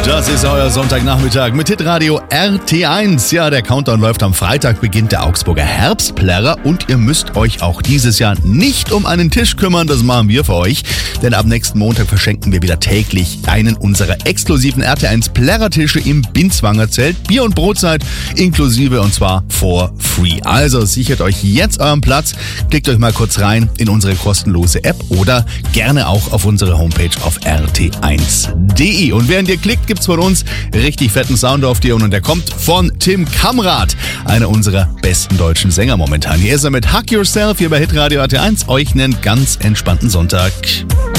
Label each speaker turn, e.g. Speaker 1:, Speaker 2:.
Speaker 1: Das ist euer Sonntagnachmittag mit Hitradio RT1. Ja, der Countdown läuft am Freitag, beginnt der Augsburger Herbstplärrer und ihr müsst euch auch dieses Jahr nicht um einen Tisch kümmern, das machen wir für euch. Denn ab nächsten Montag verschenken wir wieder täglich einen unserer exklusiven RT1 Plärrertische im Binswanger Zelt. Bier- und Brotzeit inklusive und zwar for free. Also sichert euch jetzt euren Platz, klickt euch mal kurz rein in unsere kostenlose App oder gerne auch auf unsere Homepage auf rt1.de. Und während ihr klickt, gibt's von uns richtig fetten Sound auf dir und der kommt von Tim Kamrat, einer unserer besten deutschen Sänger momentan. Hier ist er mit Hug Yourself hier bei Hitradio RT1. Euch einen ganz entspannten Sonntag.